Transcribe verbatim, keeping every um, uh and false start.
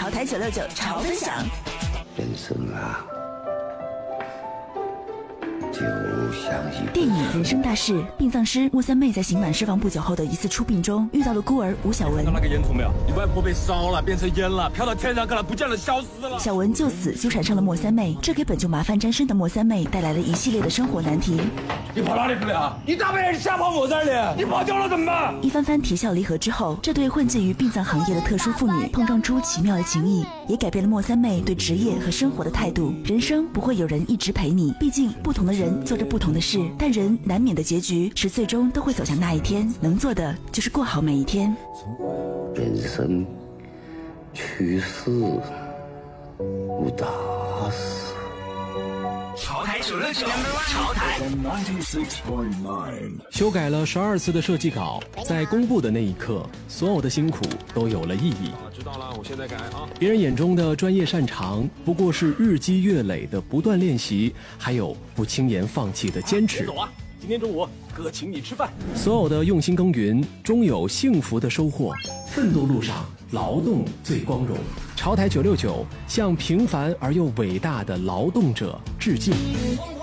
潮台九六九潮分享。 人生啊，就像一电影《人生大事》，殡葬师莫三妹在刑满释放不久后的一次出殡中，遇到了孤儿吴小文。 看那个烟囱没有？你外婆被烧了，变成烟了，飘到天上去了，不见了，消失了。 小文就此纠缠上了莫三妹，这给本就麻烦沾身的莫三妹带来了一系列的生活难题。 你跑哪里去了？你大半夜瞎跑我这里，你跑掉了怎么办？ 一番番啼笑离合之后，这对混迹于殡葬行业的特殊妇女碰撞出奇妙的情谊，也改变了莫三妹对职业和生活的态度。人生不会有人一直陪你，毕竟不同的人做着不同的事，但人难免的结局是最终都会走向那一天，能做的就是过好每一天。 人生去世无大事。 潮台九六九，潮台修改了十二次的设计稿，在公布的那一刻，所有的辛苦都有了意义。 知道了，我现在改啊。 别人眼中的专业擅长，不过是日积月累的不断练习，还有不轻言放弃的坚持。 走啊！今天中午哥请你吃饭。 所有的用心耕耘，终有幸福的收获。奋斗路上，劳动最光荣。潮台九六九向平凡而又伟大的劳动者致敬。